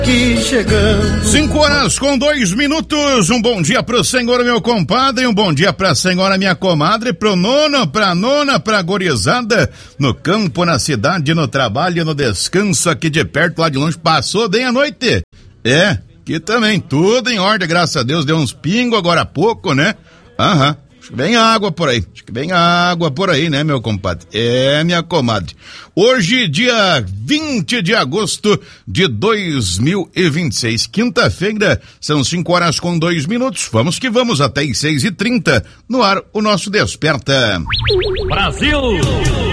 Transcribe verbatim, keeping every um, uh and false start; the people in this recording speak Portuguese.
Que chegamos. Cinco horas com dois minutos. Um bom dia pro senhor, meu compadre. Um bom dia pra senhora, minha comadre. Pro nono, pra nona, pra gorizada. No campo, na cidade, no trabalho, no descanso, aqui de perto, lá de longe. Passou bem a noite? É, aqui também. Tudo em ordem, graças a Deus. Deu uns pingos agora há pouco, né? Aham. Acho que vem água por aí, acho que vem água por aí, né, meu compadre? É, minha comadre. Hoje, dia vinte de agosto de dois mil e vinte e seis, quinta-feira, são cinco horas com dois minutos. Vamos que vamos até às seis e trinta. No ar, o nosso Desperta. Brasil!